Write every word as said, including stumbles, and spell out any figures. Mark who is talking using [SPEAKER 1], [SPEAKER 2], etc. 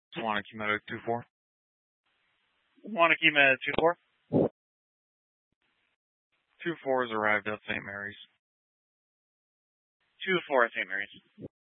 [SPEAKER 1] Wanakee Medic two four.
[SPEAKER 2] Wanakee Med two four.
[SPEAKER 1] two four has arrived at Saint Mary's.
[SPEAKER 2] two four at Saint Mary's.